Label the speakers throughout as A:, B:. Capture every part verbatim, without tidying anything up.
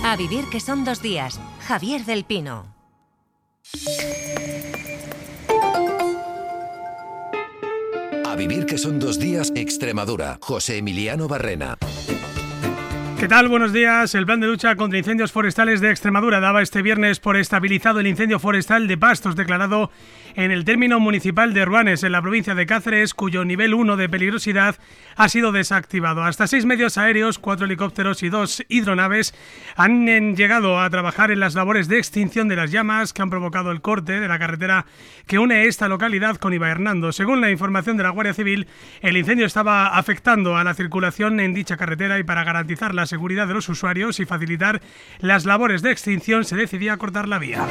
A: A vivir que son dos días. Javier del Pino.
B: A vivir que son dos días, Extremadura. José Emiliano Barrena.
C: ¿Qué tal? Buenos días. El plan de lucha contra incendios forestales de Extremadura daba este viernes por estabilizado el incendio forestal de Pastos declarado en el término municipal de Ruanes, en la provincia de Cáceres, cuyo nivel uno de peligrosidad ha sido desactivado. Hasta seis medios aéreos, cuatro helicópteros y dos hidronaves han llegado a trabajar en las labores de extinción de las llamas que han provocado el corte de la carretera que une esta localidad con Ibahernando. Según la información de la Guardia Civil, el incendio estaba afectando a la circulación en dicha carretera y para garantizar la seguridad de los usuarios y facilitar las labores de extinción se decidía cortar la vía.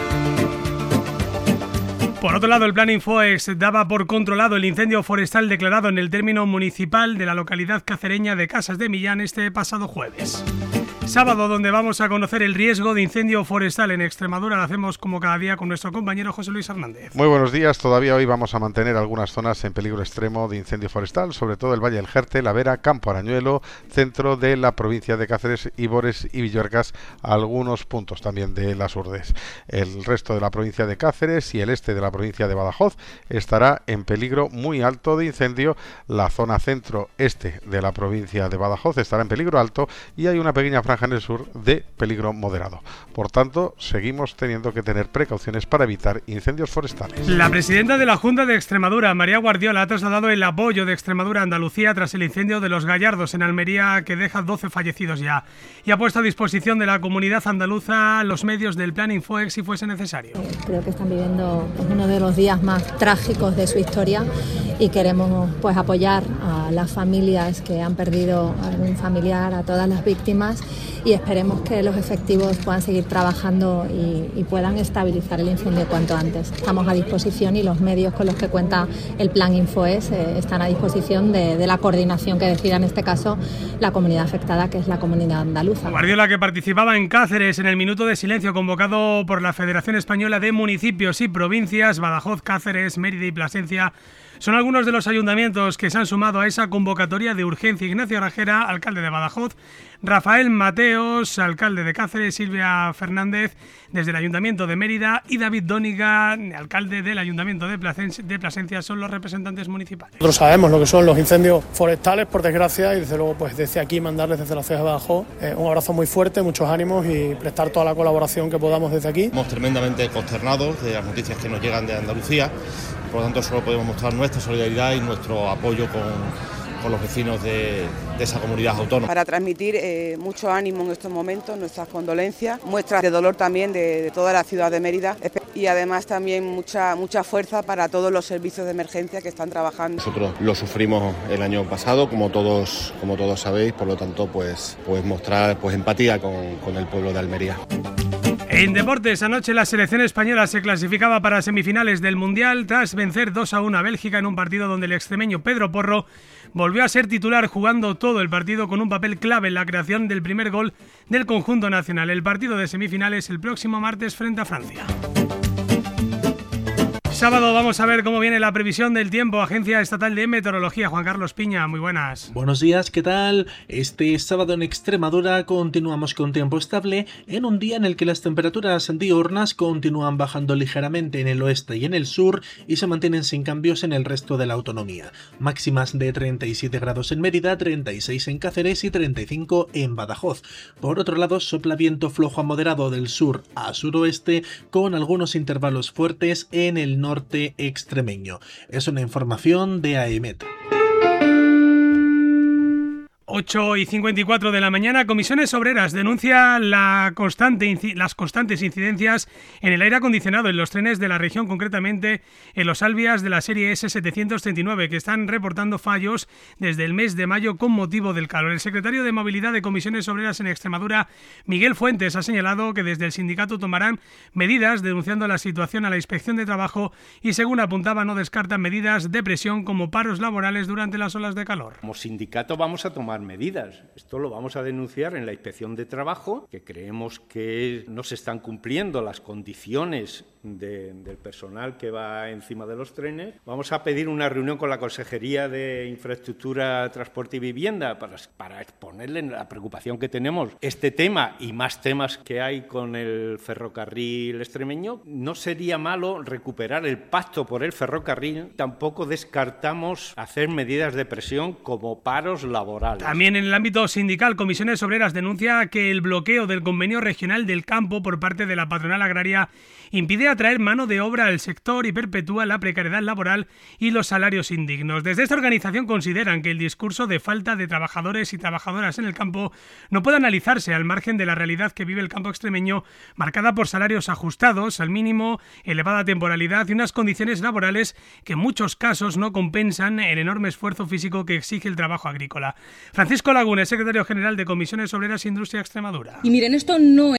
C: Por otro lado, el Plan Infoex daba por controlado el incendio forestal declarado en el término municipal de la localidad cacereña de Casas de Millán este pasado jueves. Sábado, donde vamos a conocer el riesgo de incendio forestal en Extremadura. Lo hacemos como cada día con nuestro compañero José Luis Hernández.
D: Muy buenos días. Todavía hoy vamos a mantener algunas zonas en peligro extremo de incendio forestal, sobre todo el Valle del Jerte, La Vera, Campo Arañuelo, centro de la provincia de Cáceres, Ibores y Villuercas, algunos puntos también de las Urdes. El resto de la provincia de Cáceres y el este de la provincia de Badajoz estará en peligro muy alto de incendio. La zona centro-este de la provincia de Badajoz estará en peligro alto y hay una pequeña franja en el sur de peligro moderado. Por tanto, seguimos teniendo que tener precauciones para evitar incendios forestales.
C: La presidenta de la Junta de Extremadura, María Guardiola, ha trasladado el apoyo de Extremadura a Andalucía tras el incendio de Los Gallardos en Almería, que deja doce fallecidos ya, y ha puesto a disposición de la comunidad andaluza los medios del Plan Infoex si fuese necesario.
E: Creo que están viviendo uno de los días más trágicos de su historia y queremos pues apoyar a las familias que han perdido a algún familiar, a todas las víctimas, y esperemos que los efectivos puedan seguir trabajando y, y puedan estabilizar el incendio cuanto antes. Estamos a disposición y los medios con los que cuenta el Plan Infoex eh, están a disposición de, de la coordinación que decida en este caso la comunidad afectada, que es la comunidad andaluza.
C: Guardiola, que participaba en Cáceres en el minuto de silencio convocado por la Federación Española de Municipios y Provincias, Badajoz, Cáceres, Mérida y Plasencia, son algunos de los ayuntamientos que se han sumado a esa convocatoria de urgencia. Ignacio Rajera, alcalde de Badajoz, Rafael Mateos, alcalde de Cáceres, Silvia Fernández, desde el Ayuntamiento de Mérida, y David Dóniga, alcalde del Ayuntamiento de Plasencia, de Plasencia, son los representantes municipales.
F: Nosotros sabemos lo que son los incendios forestales, por desgracia, y desde luego pues desde aquí mandarles desde la ciudad de Badajoz eh, un abrazo muy fuerte, muchos ánimos y prestar toda la colaboración que podamos desde aquí.
G: Estamos tremendamente consternados de las noticias que nos llegan de Andalucía, por lo tanto solo podemos mostrar nuestra solidaridad y nuestro apoyo con, con los vecinos de, de esa comunidad autónoma.
H: Para transmitir eh, mucho ánimo en estos momentos, nuestras condolencias, muestras de dolor también de, de toda la ciudad de Mérida y además también mucha, mucha fuerza para todos los servicios de emergencia que están trabajando.
G: Nosotros lo sufrimos el año pasado, como todos, como todos sabéis, por lo tanto pues, pues mostrar pues, empatía con, con el pueblo de Almería.
C: En deportes, anoche la selección española se clasificaba para semifinales del Mundial tras vencer dos a uno a Bélgica en un partido donde el extremeño Pedro Porro volvió a ser titular jugando todo el partido con un papel clave en la creación del primer gol del conjunto nacional. El partido de semifinales el próximo martes frente a Francia. Sábado vamos a ver cómo viene la previsión del tiempo. Agencia Estatal de Meteorología, Juan Carlos Piña, muy buenas.
I: Buenos días, ¿qué tal? Este sábado en Extremadura continuamos con tiempo estable en un día en el que las temperaturas diurnas continúan bajando ligeramente en el oeste y en el sur y se mantienen sin cambios en el resto de la autonomía. Máximas de treinta y siete grados en Mérida, treinta y seis en Cáceres y treinta y cinco en Badajoz. Por otro lado, sopla viento flojo a moderado del sur a suroeste con algunos intervalos fuertes en el norte norte extremeño. Es una información de AEMET.
C: ocho y cincuenta y cuatro de la mañana, Comisiones Obreras denuncia la constante, las constantes incidencias en el aire acondicionado en los trenes de la región, concretamente en los Alvias de la serie ese setecientos treinta y nueve, que están reportando fallos desde el mes de mayo con motivo del calor. El secretario de Movilidad de Comisiones Obreras en Extremadura, Miguel Fuentes, ha señalado que desde el sindicato tomarán medidas denunciando la situación a la Inspección de Trabajo y, según apuntaba, no descartan medidas de presión como paros laborales durante las olas de calor.
J: Como sindicato vamos a tomar tomar medidas. Esto lo vamos a denunciar en la Inspección de Trabajo, que creemos que no se están cumpliendo las condiciones de, del personal que va encima de los trenes. Vamos a pedir una reunión con la Consejería de Infraestructura, Transporte y Vivienda para, para exponerle la preocupación que tenemos este tema y más temas que hay con el ferrocarril extremeño. No sería malo recuperar el pacto por el ferrocarril. Tampoco descartamos hacer medidas de presión como paros laborales.
C: También en el ámbito sindical, Comisiones Obreras denuncia que el bloqueo del convenio regional del campo por parte de la patronal agraria impide atraer mano de obra al sector y perpetúa la precariedad laboral y los salarios indignos. Desde esta organización consideran que el discurso de falta de trabajadores y trabajadoras en el campo no puede analizarse al margen de la realidad que vive el campo extremeño, marcada por salarios ajustados al mínimo, elevada temporalidad y unas condiciones laborales que en muchos casos no compensan el enorme esfuerzo físico que exige el trabajo agrícola. Francisco Laguna, secretario general de Comisiones Obreras e Industria Extremadura.
K: Y miren, esto no es...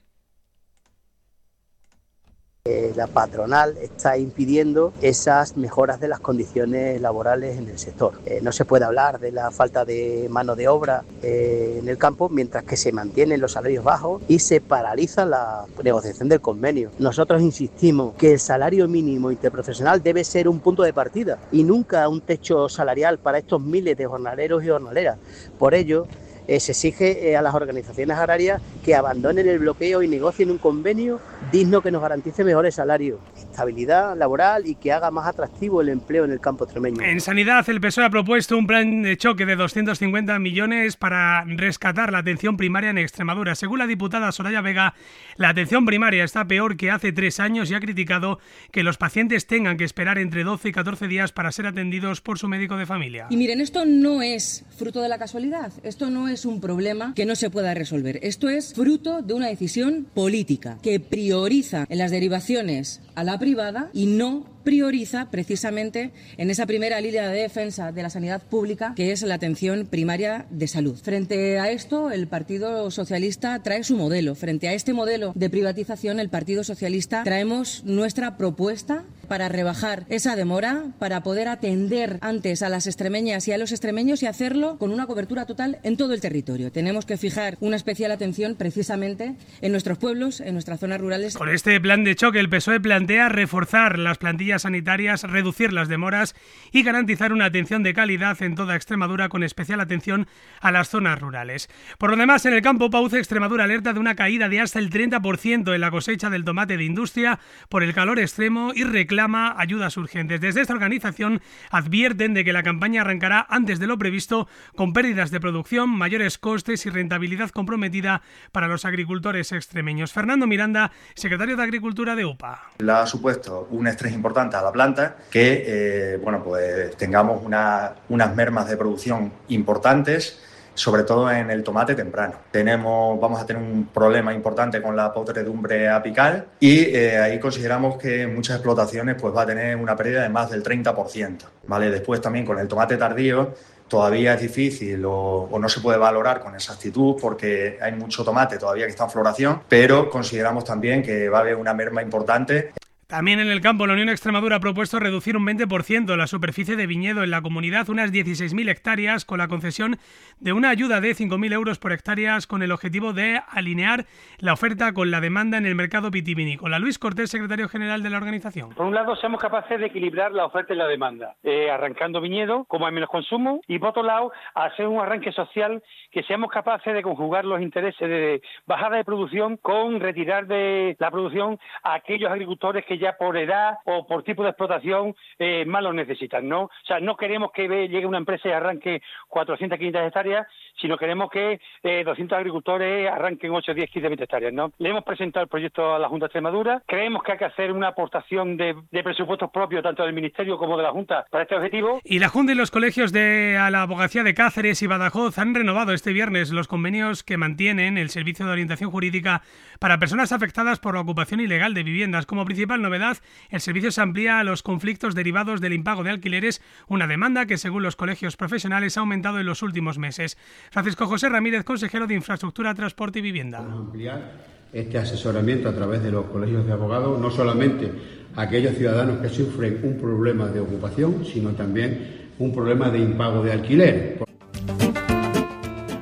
L: La patronal está impidiendo esas mejoras de las condiciones laborales en el sector. Eh, no se puede hablar de la falta de mano de obra eh, en el campo mientras que se mantienen los salarios bajos y se paraliza la negociación del convenio. Nosotros insistimos que el salario mínimo interprofesional debe ser un punto de partida y nunca un techo salarial para estos miles de jornaleros y jornaleras. Por ello, Eh, se exige eh, a las organizaciones agrarias que abandonen el bloqueo y negocien un convenio digno que nos garantice mejores salarios, estabilidad laboral y que haga más atractivo el empleo en el campo extremeño.
C: En sanidad, el P S O E ha propuesto un plan de choque de doscientos cincuenta millones para rescatar la atención primaria en Extremadura. Según la diputada Soraya Vega, la atención primaria está peor que hace tres años y ha criticado que los pacientes tengan que esperar entre doce y catorce días para ser atendidos por su médico de familia.
K: Y miren, esto no es fruto de la casualidad, esto no es es un problema que no se pueda resolver. Esto es fruto de una decisión política que prioriza en las derivaciones a la privada y no prioriza precisamente en esa primera línea de defensa de la sanidad pública, que es la atención primaria de salud. Frente a esto, el Partido Socialista trae su modelo. Frente a este modelo de privatización, el Partido Socialista traemos nuestra propuesta para rebajar esa demora, para poder atender antes a las extremeñas y a los extremeños y hacerlo con una cobertura total en todo el territorio. Tenemos que fijar una especial atención precisamente en nuestros pueblos, en nuestras zonas rurales.
C: Con este plan de choque, el P S O E plantea reforzar las plantillas sanitarias, reducir las demoras y garantizar una atención de calidad en toda Extremadura, con especial atención a las zonas rurales. Por lo demás, en el campo, Pauce Extremadura alerta de una caída de hasta el treinta por ciento en la cosecha del tomate de industria por el calor extremo y reclama ayudas urgentes. Desde esta organización advierten de que la campaña arrancará antes de lo previsto, con pérdidas de producción, mayores costes y rentabilidad comprometida para los agricultores extremeños. Fernando Miranda, secretario de Agricultura de U P A.
M: Le ha supuesto un estrés importante a la planta que eh, bueno, pues tengamos una, unas mermas de producción importantes, sobre todo en el tomate temprano. Tenemos, vamos a tener un problema importante con la podredumbre apical y eh, ahí consideramos que en muchas explotaciones pues va a tener una pérdida de más del treinta por ciento. ¿Vale? Después también con el tomate tardío todavía es difícil o, o no se puede valorar con exactitud porque hay mucho tomate todavía que está en floración, pero consideramos también que va a haber una merma importante.
C: También en el campo, la Unión Extremadura ha propuesto reducir un veinte por ciento la superficie de viñedo en la comunidad, unas dieciséis mil hectáreas, con la concesión de una ayuda de cinco mil euros por hectáreas, con el objetivo de alinear la oferta con la demanda en el mercado vitivinícola. Luis Cortés, secretario general de la organización.
N: Por un lado, seamos capaces de equilibrar la oferta y la demanda, eh, arrancando viñedo, como hay menos consumo, y por otro lado, hacer un arranque social, que seamos capaces de conjugar los intereses de bajada de producción con retirar de la producción a aquellos agricultores que ya por edad o por tipo de explotación eh, más lo necesitan, ¿no? O sea, no queremos que llegue una empresa y arranque cuatrocientas, quinientas hectáreas, sino queremos que eh, doscientos agricultores arranquen ocho, diez, quince, veinte hectáreas, ¿no? Le hemos presentado el proyecto a la Junta de Extremadura. Creemos que hay que hacer una aportación de, de presupuestos propios, tanto del Ministerio como de la Junta, para este objetivo.
C: Y la Junta y los colegios de a la Abogacía de Cáceres y Badajoz han renovado este viernes los convenios que mantienen el Servicio de Orientación Jurídica para personas afectadas por la ocupación ilegal de viviendas. Como principal novedad, el servicio se amplía a los conflictos derivados del impago de alquileres, una demanda que, según los colegios profesionales, ha aumentado en los últimos meses. Francisco José Ramírez, consejero de Infraestructura, Transporte y Vivienda.
O: Vamos a ampliar este asesoramiento a través de los colegios de abogados, no solamente a aquellos ciudadanos que sufren un problema de ocupación, sino también un problema de impago de alquiler.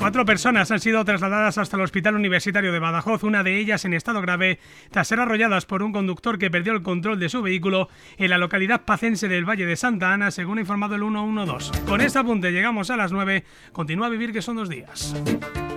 C: Cuatro personas han sido trasladadas hasta el Hospital Universitario de Badajoz, una de ellas en estado grave, tras ser arrolladas por un conductor que perdió el control de su vehículo en la localidad pacense del Valle de Santa Ana, según ha informado el ciento doce. Con este apunte llegamos a las nueve. Continúa a vivir, que son dos días.